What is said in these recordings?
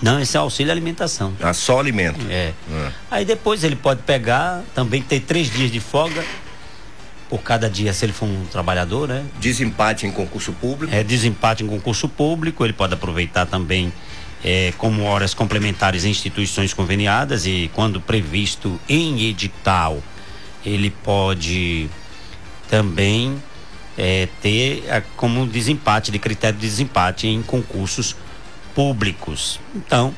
Não, esse é auxílio alimentação. Ah, só alimento. Aí depois ele pode pegar, também ter 3 dias de folga por cada dia, se ele for um trabalhador, né? Desempate em concurso público. Desempate em concurso público, ele pode aproveitar também como horas complementares em instituições conveniadas, e quando previsto em edital, ele pode também ter como desempate, de critério de desempate em concursos públicos. Então,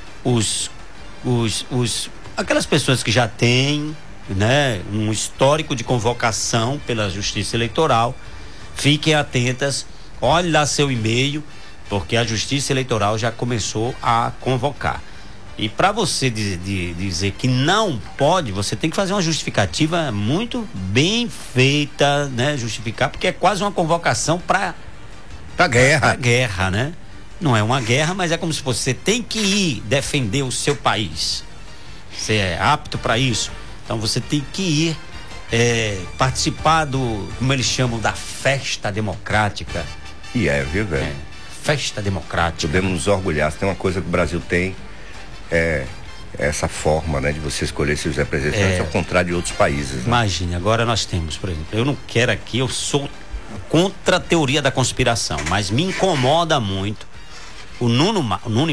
aquelas pessoas que já têm, né, um histórico de convocação pela Justiça Eleitoral, fiquem atentas, olhe lá seu e-mail, porque a Justiça Eleitoral já começou a convocar. E para você dizer que não pode, você tem que fazer uma justificativa muito bem feita, né? Justificar, porque é quase uma convocação para guerra, né? Não é uma guerra, mas é como se você tem que ir defender o seu país. Você é apto para isso. Então você tem que ir participar como eles chamam, da festa democrática. E viu, velho? Festa democrática. Podemos nos orgulhar. Se tem uma coisa que o Brasil tem, essa forma, né, de você escolher seus representantes, ao contrário de outros países. Né? Imagine, agora nós temos, por exemplo, eu não quero aqui, eu sou contra a teoria da conspiração, mas me incomoda muito o Nunes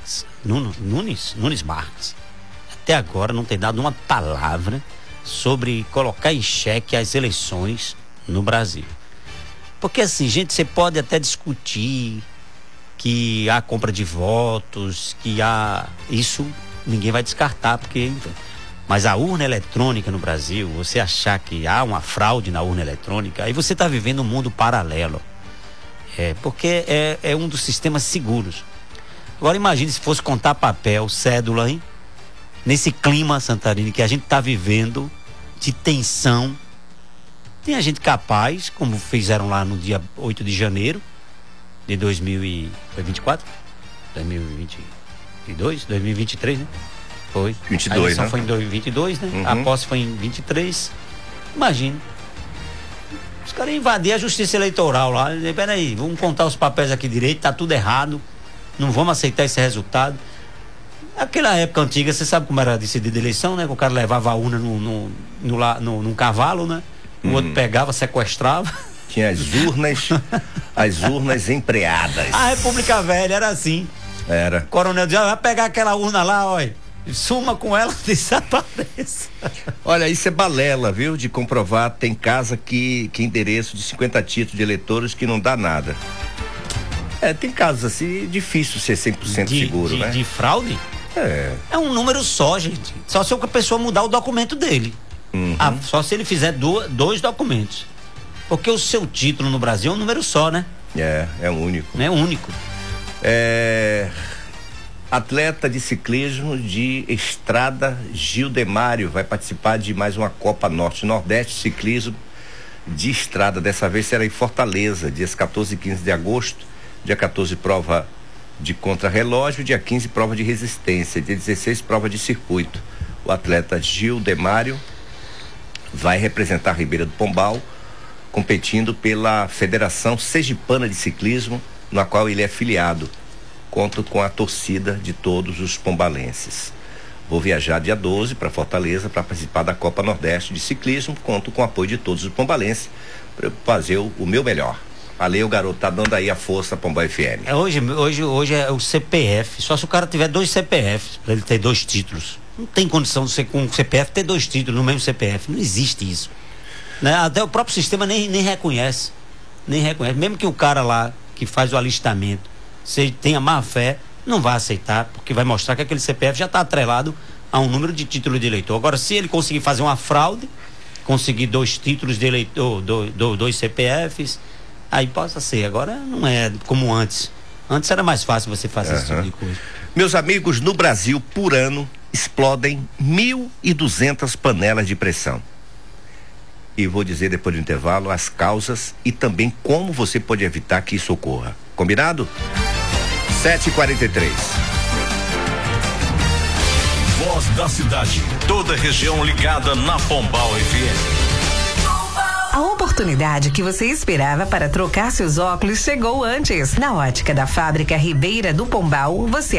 Marques, até agora não tem dado uma palavra sobre colocar em xeque as eleições no Brasil. Porque assim, gente, você pode até discutir que há compra de votos, que há... Isso ninguém vai descartar, porque... Mas a urna eletrônica no Brasil, você achar que há uma fraude na urna eletrônica, aí você está vivendo um mundo paralelo. Porque é um dos sistemas seguros. Agora imagine se fosse contar papel, cédula, hein? Nesse clima, Santarine, que a gente está vivendo de tensão. Tem a gente capaz, como fizeram lá no dia 8 de janeiro de 2024? 2022? 2023, né? Foi. 22, a eleição, né? foi em 2022, né? Uhum. A posse foi em 23. Imagina. Os caras invadiram a Justiça Eleitoral lá. Peraí, vamos contar os papéis aqui direito, tá tudo errado. Não vamos aceitar esse resultado. Aquela época antiga, você sabe como era decidida a eleição, né? Que o cara levava a urna num cavalo, né? O outro pegava, sequestrava. Tinha as urnas empreadas. A República Velha era assim. Era. O coronel dizia, vai pegar aquela urna lá, olha. Suma com ela, desapareça. Olha, isso é balela, viu? De comprovar, tem casa que endereço de 50 títulos de eleitores que não dá nada. Tem casos assim, difícil ser 100% seguro, né? De fraude? É um número só, gente. Só se a pessoa mudar o documento dele. Só se ele fizer dois documentos. Porque o seu título no Brasil é um número só, né? É único. É único. Atleta de ciclismo de estrada Gildemário vai participar de mais uma Copa Norte-Nordeste Ciclismo de estrada. Dessa vez será em Fortaleza, dias 14 e 15 de agosto. Dia 14, prova de contrarrelógio. Dia 15, prova de resistência. Dia 16, prova de circuito. O atleta Gildemário vai representar Ribeira do Pombal, competindo pela Federação Sergipana de Ciclismo, na qual ele é filiado. Conto com a torcida de todos os pombalenses. Vou viajar dia 12 para Fortaleza para participar da Copa Nordeste de Ciclismo. Conto com o apoio de todos os pombalenses para fazer o meu melhor. Valeu, garoto, tá dando aí a força Pombal FM. Hoje é o CPF, só se o cara tiver 2 CPFs, para ele ter 2 títulos. Não tem condição de ser com um CPF ter 2 títulos no mesmo CPF, não existe isso. Né? Até o próprio sistema nem reconhece. Mesmo que o cara lá que faz o alistamento, se tenha má fé, não vai aceitar, porque vai mostrar que aquele CPF já está atrelado a um número de título de eleitor. Agora, se ele conseguir fazer uma fraude, conseguir 2 títulos de eleitor, 2 CPFs, aí possa ser. Agora não é como antes. Antes era mais fácil você fazer esse tipo de coisa. Meus amigos, no Brasil, por ano, explodem 1.200 panelas de pressão. E vou dizer depois do intervalo as causas e também como você pode evitar que isso ocorra. Combinado? 7h43. Voz da cidade. Toda região ligada na Pombal FM. A oportunidade que você esperava para trocar seus óculos chegou antes. Na Ótica da Fábrica Ribeira do Pombal, você